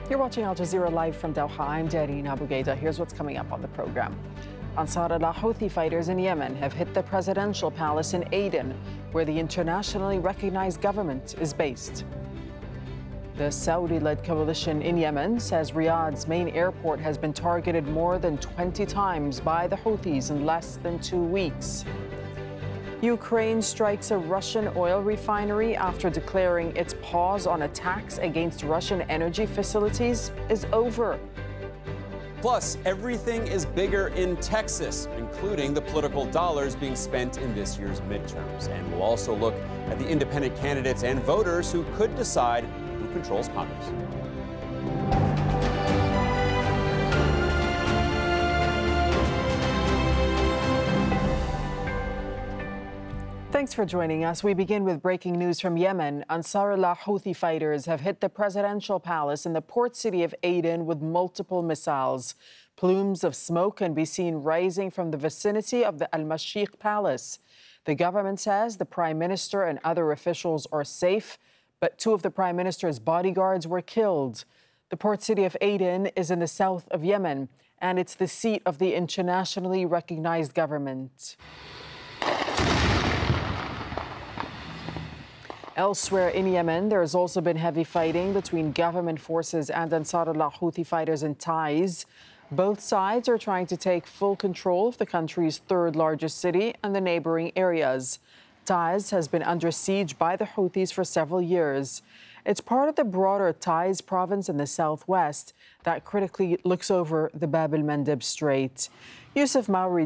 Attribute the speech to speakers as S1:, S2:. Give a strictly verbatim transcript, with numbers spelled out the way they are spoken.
S1: You're watching Al Jazeera live from Doha. I'm Dareen Abu Gheda. Here's what's coming up on the program. Ansar Allah Houthi fighters in Yemen have hit the presidential palace in Aden, where the internationally recognized government is based. The Saudi-led coalition in Yemen says Riyadh's main airport has been targeted more than twenty times by the Houthis in less than two weeks. Ukraine strikes a Russian oil refinery after declaring its pause on attacks against Russian energy facilities is over.
S2: Plus, everything is bigger in Texas, including the political dollars being spent in this year's midterms. And we'll also look at the independent candidates and voters who could decide who controls Congress.
S1: Thanks for joining us. We begin with breaking news from Yemen. Ansar Allah Houthi fighters have hit the presidential palace in the port city of Aden with multiple missiles. Plumes of smoke can be seen rising from the vicinity of the Al-Mashiq Palace. The government says the prime minister and other officials are safe, but two of the prime minister's bodyguards were killed. The port city of Aden is in the south of Yemen, and it's the seat of the internationally recognized government. Elsewhere in Yemen, there has also been heavy fighting between government forces and Ansar Allah Houthi fighters in Taiz. Both sides are trying to take full control of the country's third largest city and the neighboring areas. Taiz has been under siege by the Houthis for several years. It's part of the broader Taiz province in the southwest that critically looks over the Bab el-Mandeb Strait. Yusuf Mauri